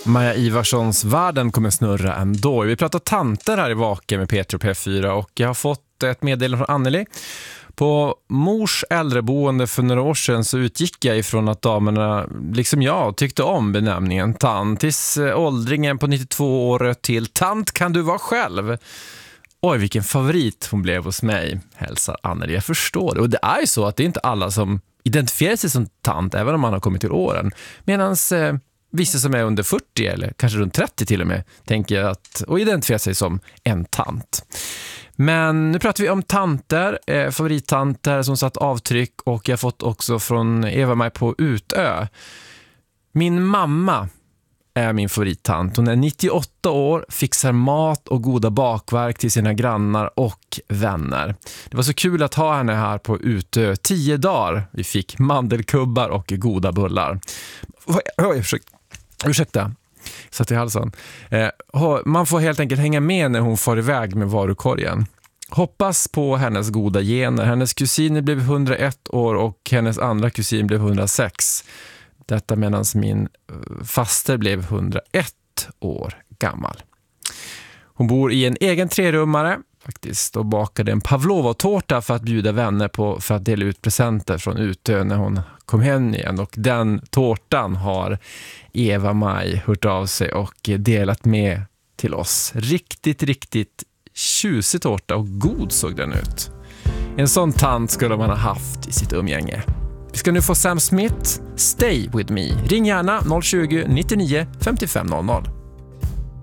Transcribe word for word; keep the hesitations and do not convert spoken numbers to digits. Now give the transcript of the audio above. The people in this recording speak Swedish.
Maja Ivarssons Världen kommer snurra ändå. Vi pratar tanter här i Vaken med Peter och P fyra och jag har fått ett meddelande från Anneli. På mors äldreboende för några år sedan så utgick jag ifrån att damerna, liksom jag, tyckte om benämningen tant. Tills åldringen på nittiotvå år till tant kan du vara själv. Oj, vilken favorit hon blev hos mig, hälsar Anneli. Jag förstår det. Och det är ju så att det är inte alla som identifierar sig som tant, även om man har kommit till åren. Medan eh, vissa som är under fyrtio eller kanske runt trettio till och med tänker att, och identifierar sig som en tant. Men nu pratar vi om tanter, eh, favorittanter som satt avtryck, och jag har fått också från Eva-Maj på Utö. Min mamma är min favorittant. Hon är nittioåtta år, fixar mat och goda bakverk till sina grannar och vänner. Det var så kul att ha henne här på Utö tio dagar. Vi fick mandelkubbar och goda bullar. Oj, oj, ursäkta. ursäkta. Satt i halsen. Eh, man får helt enkelt hänga med när hon får iväg med varukorgen. Hoppas på hennes goda gener. Hennes kusin blev hundraett år och hennes andra kusin blev hundrasex. Detta medan min faster blev hundraett år gammal. Hon bor i en egen trerummare faktiskt och bakade en pavlova-tårta för att bjuda vänner på för att dela ut presenter från Utö när hon kom hem igen. Och den tårtan har Eva-Maj hört av sig och delat med till oss. Riktigt, riktigt tjusig tårta och god såg den ut. En sån tant skulle man ha haft i sitt umgänge. Vi ska nu få Sam Smith, Stay With Me. Ring gärna noll tjugo, nittionio, femtiofem noll noll.